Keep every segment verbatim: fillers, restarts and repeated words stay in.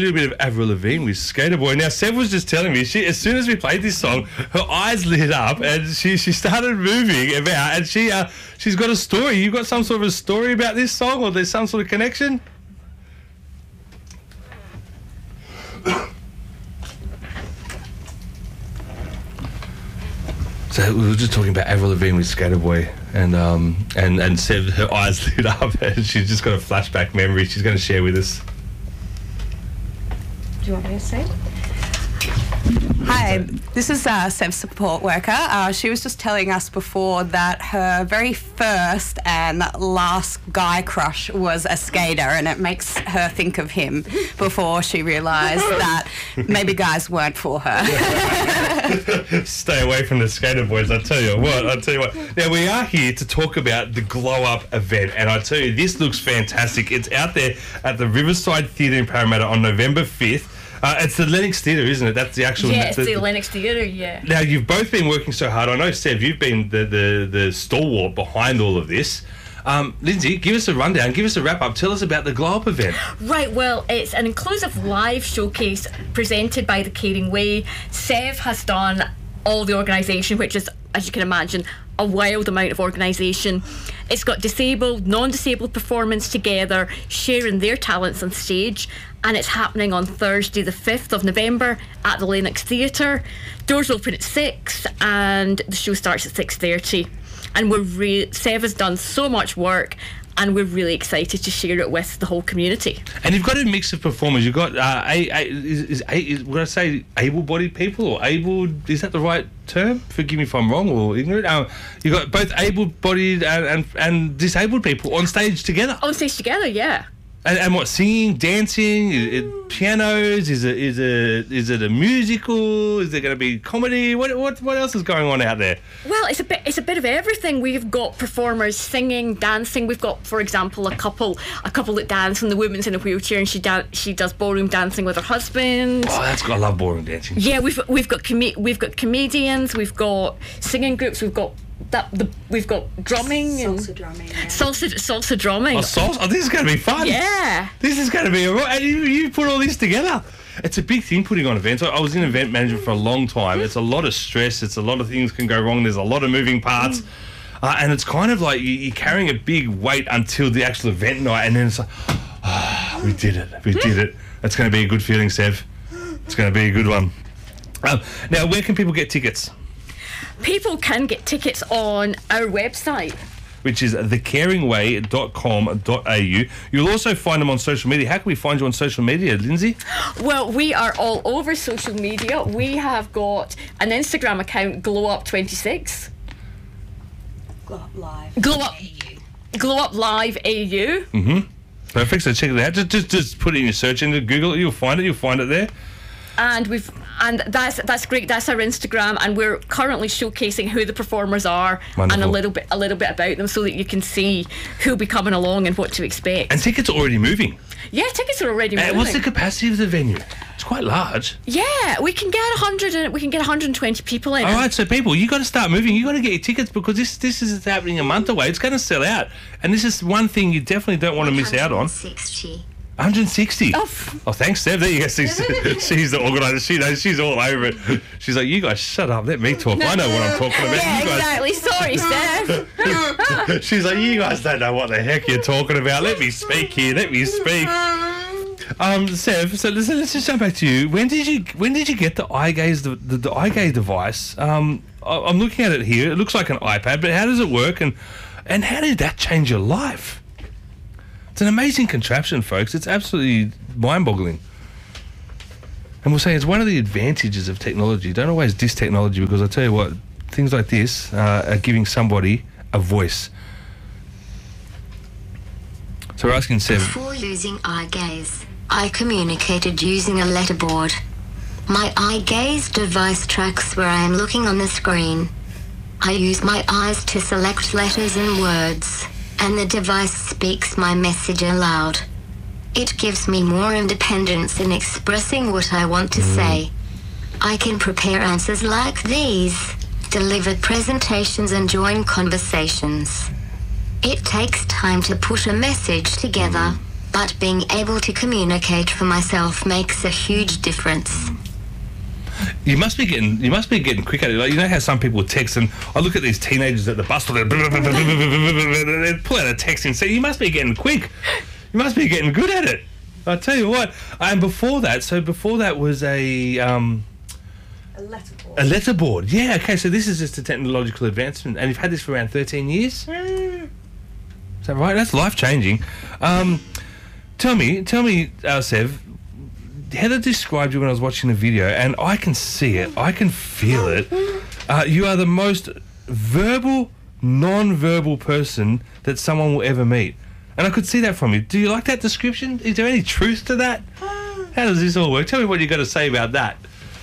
little bit of Avril Lavigne with Skater Boy. Now, Seb was just telling me, she, as soon as we played this song, her eyes lit up and she, she started moving about, and she, uh, she's got a story. You got some sort of a story about this song, or there's some sort of connection? So we were just talking about Avril Lavigne with Skater Boy, and um and and Seb, her eyes lit up, and she's just got a flashback memory she's going to share with us. Do you want me to say? Hi, this is uh, Seb's support worker. Uh, she was just telling us before that her very first and last guy crush was a skater, and it makes her think of him before she realised that maybe guys weren't for her. Stay away from the Skater Boys, I tell you what, I tell you what. Now, we are here to talk about the Glow Up event, and I tell you, this looks fantastic. It's out there at the Riverside Theatre in Parramatta on November fifth. Uh, it's the Lennox Theatre, isn't it? That's the actual... Yeah, it's the, the, the Lennox Theatre, yeah. Now, you've both been working so hard. I know, Seb, you've been the, the, the stalwart behind all of this. Um, Lindsay, give us a rundown, give us a wrap-up. Tell us about the Glow Up event. Right, well, it's an inclusive live showcase presented by The Caring Way. Sev has done all the organisation, which is, as you can imagine, a wild amount of organisation. It's got disabled, non-disabled performance together, sharing their talents on stage, and it's happening on Thursday the fifth of November at the Lennox Theatre. Doors open at six and the show starts at six thirty. And we're re- Sev has done so much work, and we're really excited to share it with the whole community. And you've got a mix of performers. You've got, uh, a, a, is, is, a, is, would I say able-bodied people, or able, is that the right term? Forgive me if I'm wrong or ignorant. Uh, you've got both able-bodied and, and, and disabled people on stage together. On stage together, yeah. And, and what, singing, dancing, is it pianos, is it, is it, is it a musical, is there going to be comedy? What, what, what else is going on out there? Well, it's a bit, it's a bit of everything. We've got performers singing, dancing. We've got, for example, a couple, a couple that dance, and the woman's in a wheelchair, and she dan- she does ballroom dancing with her husband. Oh, that's got, I love ballroom dancing. Yeah, we've we've got com- we've got comedians, we've got singing groups, we've got that the we've got drumming, Salsa and drumming. Yeah. salsa salsa drumming. Oh, salsa? Oh, this is going to be fun. Yeah. This is going to be a... And you, you put all this together. It's a big thing, putting on events. I, I was in event management for a long time. It's a lot of stress. It's a lot of things can go wrong. There's a lot of moving parts. Mm. Uh, and it's kind of like you, you're carrying a big weight until the actual event night. And then it's like, oh, we did it. We did it. That's going to be a good feeling, Sev. It's going to be a good one. Um, now, where can people get tickets? People can get tickets on our website, which is the caring way dot com dot a u. You'll also find them on social media. How can we find you on social media, Lindsay? Well, we are all over social media. We have got an Instagram account, Glow Up twenty-six. Glow Up Live. Glow Up, Glow Up Live A U. Mm-hmm. Perfect. So check it out. Just, just, just put it in your search into Google. You'll find it. You'll find it there. And we've and that's that's great. That's our Instagram, and we're currently showcasing who the performers are. Wonderful. And a little bit a little bit about them, so that you can see who'll be coming along and what to expect. And tickets are already moving. Yeah, tickets are already moving. Uh, what's the capacity of the venue? It's quite large. Yeah, we can get a hundred and we can get one hundred twenty people in. All right, so people, you got to start moving. You got to get your tickets, because this this is happening a month away. It's going to sell out, and this is one thing you definitely don't want to miss out on. sixty. one hundred sixty. Oh, oh thanks, Steph. There you go. She's, she's the organizer. She knows. She's all over it. She's like, you guys shut up. Let me talk. I know what I'm talking about. yeah, you guys... exactly. Sorry, Steph. She's like, you guys don't know what the heck you're talking about. Let me speak here. Let me speak. Um, Sev, so let's, let's just jump back to you. When did you when did you get the eye gaze the, the, the eye gaze device? Um, I, I'm looking at it here. It looks like an iPad, but how does it work, and and how did that change your life? It's an amazing contraption, folks. It's absolutely mind-boggling. And we'll say it's one of the advantages of technology. Don't always diss technology, because I tell you what, things like this uh, are giving somebody a voice. So we're asking Sev. Before using eye gaze, I communicated using a letterboard. My eye gaze device tracks where I am looking on the screen. I use my eyes to select letters and words, and the device speaks my message aloud. It gives me more independence in expressing what I want to mm. say. I can prepare answers like these, deliver presentations and join conversations. It takes time to put a message together, but being able to communicate for myself makes a huge difference. You must be getting you must be getting quick at it. Like, you know how some people text, and I look at these teenagers at the bus stop, they pull out a text and say, you must be getting quick. You must be getting good at it. I tell you what. And before that, so before that was a um, A letterboard. a letterboard. Yeah. Okay. So this is just a technological advancement, and you've had this for around thirteen years. Is that right? That's life changing. Um, tell me, tell me, uh, Sev. Heather described you when I was watching the video, and I can see it. I can feel it. Uh, you are the most verbal, non-verbal person that someone will ever meet. And I could see that from you. Do you like that description? Is there any truth to that? How does this all work? Tell me what you got to say about that.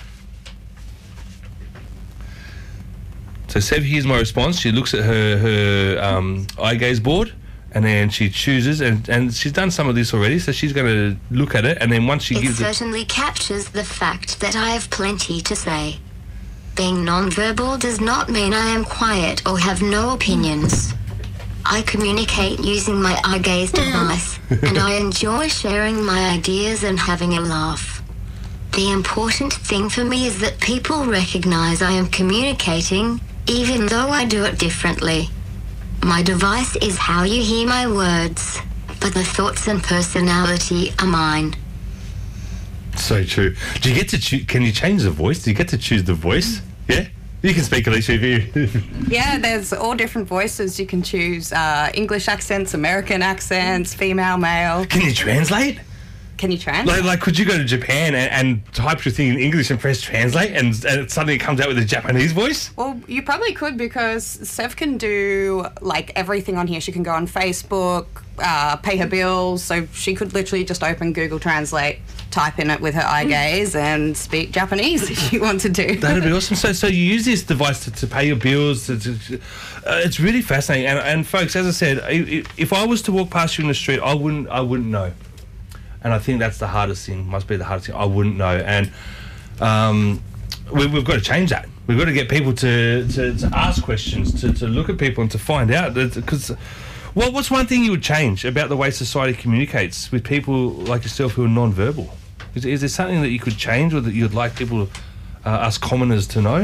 So Sev, here's my response. She looks at her, her um, eye gaze board, and then she chooses, and, and she's done some of this already, so she's going to look at it, and then once she It gives it... certainly captures the fact that I have plenty to say. Being non-verbal does not mean I am quiet or have no opinions. I communicate using my eye gaze device, and I enjoy sharing my ideas and having a laugh. The important thing for me is that people recognize I am communicating, even though I do it differently. My device is how you hear my words, but the thoughts and personality are mine. So true. Do you get to choose? Can you change the voice? Do you get to choose the voice? Yeah? You can speak, Alicia, if you... Yeah, there's all different voices. You can choose uh, English accents, American accents, female, male. Can you translate? Can you translate? Like, like, could you go to Japan and, and type your thing in English and press translate, and, and suddenly it comes out with a Japanese voice? Well, you probably could, because Sev can do like everything on here. She can go on Facebook, uh, pay her bills, so she could literally just open Google Translate, type in it with her eye gaze, and speak Japanese if she wanted to. That'd be awesome. So, so you use this device to, to pay your bills. To, to, uh, it's really fascinating. And, and folks, as I said, if, if I was to walk past you in the street, I wouldn't, I wouldn't know. And I think that's the hardest thing. Must be the hardest thing. I wouldn't know. And um, we, we've got to change that. We've got to get people to, to, to ask questions, to, to look at people and to find out. Because what, what's one thing you would change about the way society communicates with people like yourself who are non-verbal? Is, is there something that you could change, or that you'd like people, uh, us commoners, to know?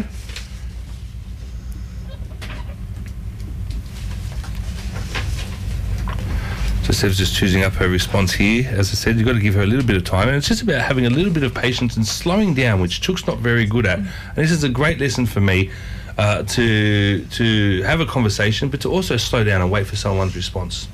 So Sev's just choosing up her response here. As I said, you've got to give her a little bit of time, and it's just about having a little bit of patience and slowing down, which Chook's not very good at. And this is a great lesson for me, uh, to to have a conversation, but to also slow down and wait for someone's response.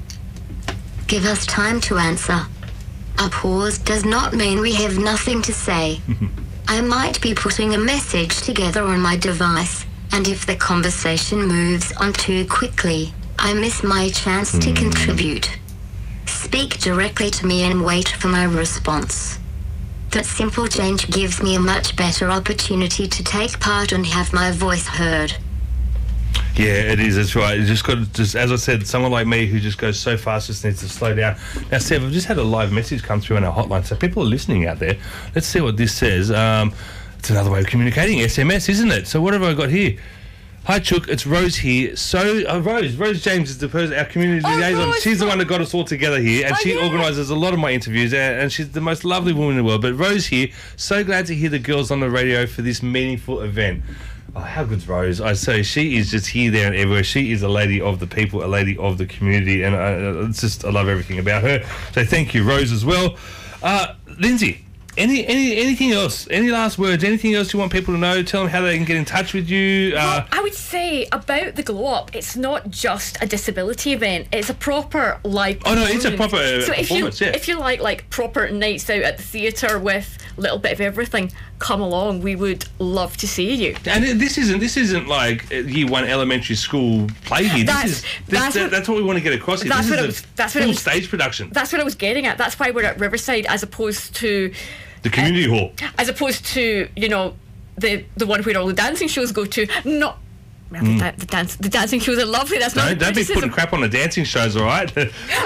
Give us time to answer. A pause does not mean we have nothing to say. I might be putting a message together on my device, and if the conversation moves on too quickly, I miss my chance to contribute. Speak directly to me and wait for my response. That simple change gives me a much better opportunity to take part and have my voice heard. Yeah, it is. That's right. You just got to, just as I said, someone like me who just goes so fast just needs to slow down. Now, Sev, I've just had a live message come through on our hotline, so people are listening out there. Let's see what this says. Um, it's another way of communicating, S M S, isn't it? So what have I got here? Hi, Chook. It's Rose here. So, uh, Rose, Rose James is the person, our community Oh, liaison. Rose. She's the one that got us all together here, and Oh, she yeah. organises a lot of my interviews, and, and she's the most lovely woman in the world. But Rose here, so glad to hear the girls on the radio for this meaningful event. Oh, how good's Rose? I say she is just here, there, and everywhere. She is a lady of the people, a lady of the community, and I, it's just I love everything about her. So thank you, Rose, as well. Uh, Lindsay. Any, any, anything else? Any last words? Anything else you want people to know? Tell them how they can get in touch with you. Uh, Well, I would say about the Glow Up, it's not just a disability event. It's a proper live. Oh, no, it's a performance. proper, uh, so if you performance, yeah. if you like like proper nights out at the theatre with a little bit of everything, come along. We would love to see you. and it- this isn't this isn't like a year one elementary school play here. This That's- is this, that's that, what- that's what we want to get across here. that's This what is it a was- that's what it full was- stage production. That's what I was getting at. That's why we're at Riverside as opposed to The community hall. as opposed to you know the the one where all the dancing shows go to. Not. Well, the, da- the dance, the dancing shows are lovely. That's not Don't, don't be criticism. putting crap on the dancing shows, all right?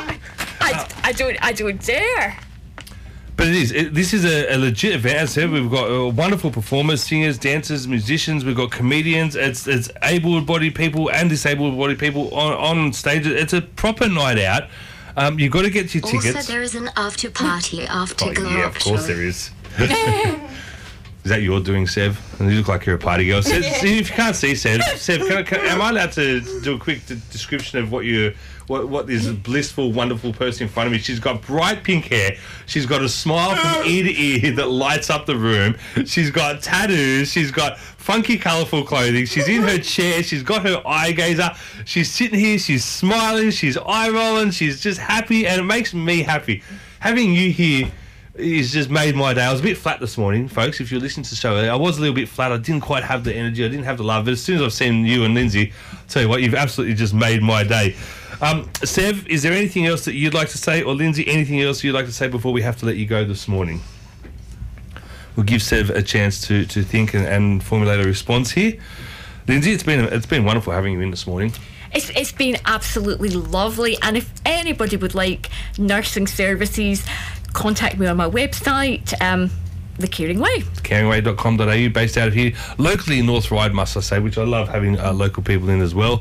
I, I don't I don't dare. But it is. It, this is a, a legit event. As I said, we've got uh, wonderful performers, singers, dancers, musicians. We've got comedians. It's it's able-bodied people and disabled-bodied people on, on stage. It's a proper night out. Um, you've got to get your tickets. Also, there is an after party after Oh, Glow yeah, Up of course show. there is. Is that your doing, Sev? You look like you're a party girl. Sev, see, if you can't see Sev, Sev, can I, can, am I allowed to do a quick d- description of what you, what, what this blissful, wonderful person in front of me? She's got bright pink hair. She's got a smile from ear to ear that lights up the room. She's got tattoos. She's got funky, colourful clothing. She's in her chair. She's got her eye gazer. She's sitting here. She's smiling. She's eye rolling. She's just happy, and it makes me happy. Having you here. It's just made my day. I was a bit flat this morning, folks. If you're listening to the show, I was a little bit flat. I didn't quite have the energy. I didn't have the love. But as soon as I've seen you and Lindsay, I'll tell you what, you've absolutely just made my day. Um, Sev, is there anything else that you'd like to say? Or Lindsay, anything else you'd like to say before we have to let you go this morning? We'll give Sev a chance to, to think and, and formulate a response here. Lindsay, it's been it's been wonderful having you in this morning. It's, it's been absolutely lovely, and if anybody would like nursing services, contact me on my website, um, The Caring Way. caring way dot com dot a u, based out of here, locally in North Ryde, must I say, which I love having uh, local people in as well.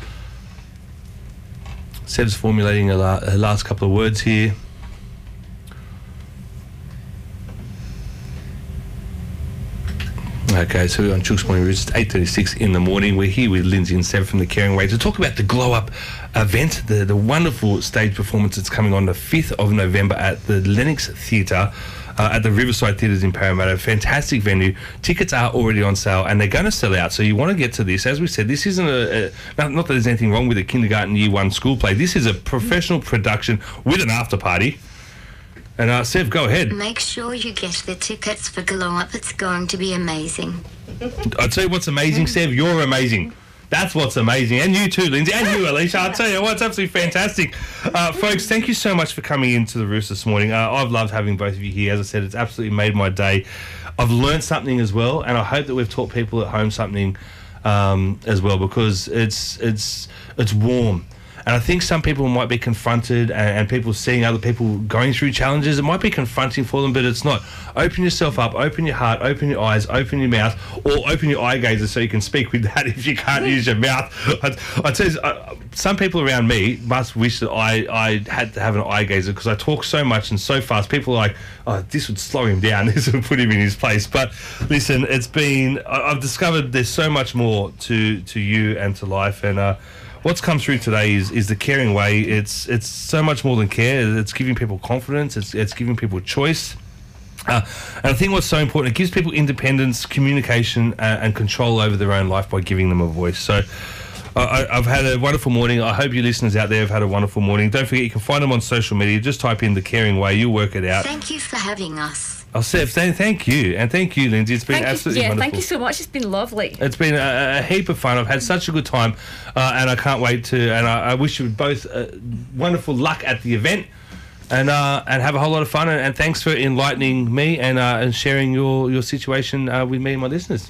Seb's formulating her, la- her last couple of words here. Okay, so we're on Chooks Morning Roots. It's eight thirty-six in the morning. We're here with Lindsay and Seb from The Caring Way to talk about the Glow Up event, the, the wonderful stage performance that's coming on the fifth of November at the Lennox Theatre uh, at the Riverside Theatres in Parramatta. Fantastic venue. Tickets are already on sale and they're going to sell out. So you want to get to this. As we said, this isn't a, a not, not that there's anything wrong with a kindergarten year one school play. This is a professional production with an after party. And uh, Sev, go ahead. Make sure you get the tickets for Glow Up. It's going to be amazing. I'll tell you what's amazing, Sev. You're amazing. That's what's amazing. And you too, Lindsay. And you, Alicia. I'll tell you what's absolutely fantastic. Uh, folks, thank you so much for coming into the Roost this morning. Uh, I've loved having both of you here. As I said, it's absolutely made my day. I've learned something as well, and I hope that we've taught people at home something um, as well, because it's it's it's warm. And I think some people might be confronted, and, and people seeing other people going through challenges, it might be confronting for them, but it's not. Open yourself up, open your heart, open your eyes, open your mouth, or open your eye gazers so you can speak with that if you can't use your mouth. I, I tell you, uh, some people around me must wish that I, I had to have an eye gazer, because I talk so much and so fast. People are like, oh, this would slow him down, this would put him in his place. But listen, it's been, I, I've discovered there's so much more to, to you and to life, and uh, what's come through today is, is the Caring Way. It's it's so much more than care. It's giving people confidence. It's it's giving people choice. Uh, and I think what's so important, it gives people independence, communication, uh, and control over their own life by giving them a voice. So uh, I, I've had a wonderful morning. I hope you listeners out there have had a wonderful morning. Don't forget, you can find them on social media. Just type in The Caring Way. You'll work it out. Thank you for having us. Oh, Seth, th- thank you. And thank you, Lindsay. It's been Thank absolutely you, yeah, wonderful. thank you so much. It's been lovely. It's been a, a heap of fun. I've had such a good time, uh, and I can't wait to. And I, I wish you both uh, wonderful luck at the event, and uh, and have a whole lot of fun. And, and thanks for enlightening me and uh, and sharing your your situation uh, with me and my listeners.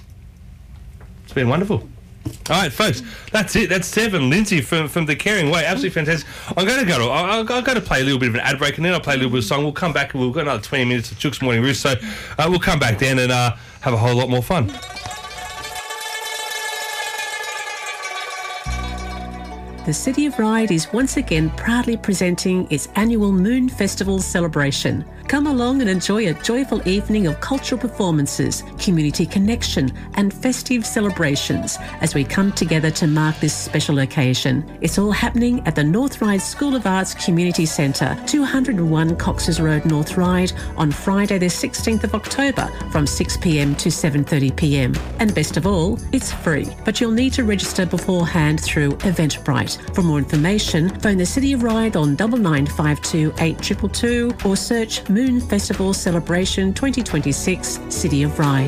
It's been wonderful. All right, folks, that's it. That's Sev and Lindsay from, from The Caring Way. Absolutely fantastic. I'm going to go to I'll, I'll go to play a little bit of an ad break, and then I'll play a little bit of a song. We'll come back and we've got another twenty minutes of Chooks Morning Roost, so uh, we'll come back then and uh, have a whole lot more fun. The City of Ryde is once again proudly presenting its annual Moon Festival celebration. Come along and enjoy a joyful evening of cultural performances, community connection and festive celebrations as we come together to mark this special occasion. It's all happening at the North Ryde School of Arts Community Centre, two oh one Cox's Road, North Ryde, on Friday the sixteenth of October from six p m to seven thirty p m. And best of all, it's free, but you'll need to register beforehand through Eventbrite. For more information, phone the City of Ryde on nine nine five two eight two two two or search Moon Festival Celebration twenty twenty-six City of Ryde.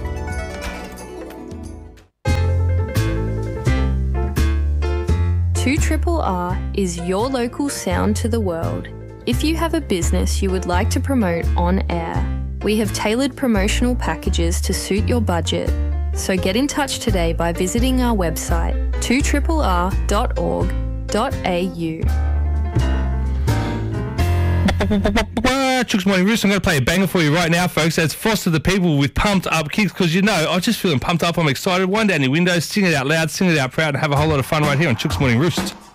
two R R is your local sound to the world. If you have a business you would like to promote on air, we have tailored promotional packages to suit your budget. So get in touch today by visiting our website two R R R dot org dot a u. Chooks Morning Roost, I'm going to play a banger for you right now, folks. That's Foster the People with Pumped Up Kicks, because you know, I'm just feeling pumped up, I'm excited. Wind down your windows, sing it out loud, sing it out proud, and have a whole lot of fun right here on Chooks Morning Roost.